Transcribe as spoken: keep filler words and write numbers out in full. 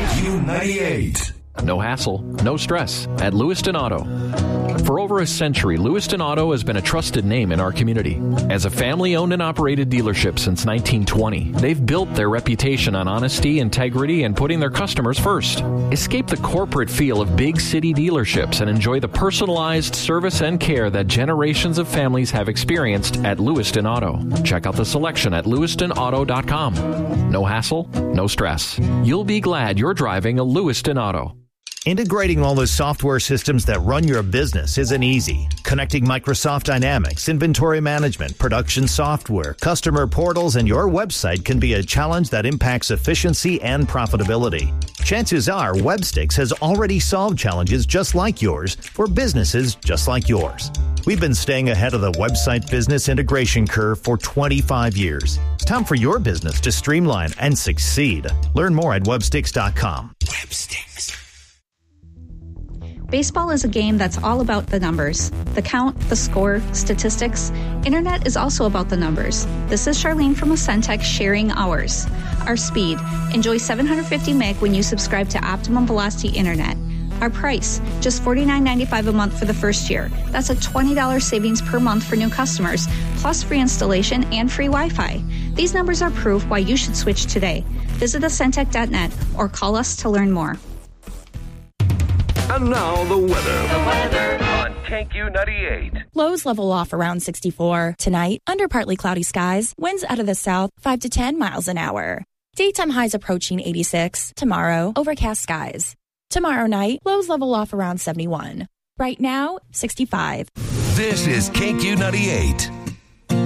Q ninety-eight. No hassle, no stress at Lewiston Auto. For over a century, Lewiston Auto has been a trusted name in our community. As a family-owned and operated dealership since nineteen twenty, they've built their reputation on honesty, integrity, and putting their customers first. Escape the corporate feel of big city dealerships and enjoy the personalized service and care that generations of families have experienced at Lewiston Auto. Check out the selection at lewiston auto dot com. No hassle, no stress. You'll be glad you're driving a Lewiston Auto. Integrating all the software systems that run your business isn't easy. Connecting Microsoft Dynamics, inventory management, production software, customer portals, and your website can be a challenge that impacts efficiency and profitability. Chances are Webstix has already solved challenges just like yours for businesses just like yours. We've been staying ahead of the website business integration curve for twenty-five years. It's time for your business to streamline and succeed. Learn more at webstix dot com. Webstix. Baseball is a game that's all about the numbers. The count, the score, statistics. Internet is also about the numbers. This is Charlene from Ascentech sharing ours. Our speed. Enjoy seven hundred fifty meg when you subscribe to Optimum Velocity Internet. Our price, just forty-nine ninety-five a month for the first year. That's a twenty dollars savings per month for new customers, plus free installation and free Wi-Fi. These numbers are proof why you should switch today. Visit ascentech dot net or call us to learn more. And now the weather. The weather on K Q ninety-eight. Lows level off around sixty-four. Tonight, under partly cloudy skies, winds out of the south five to ten miles an hour. Daytime highs approaching eighty-six. Tomorrow, overcast skies. Tomorrow night, lows level off around seventy-one. Right now, sixty-five. This is K Q ninety-eight.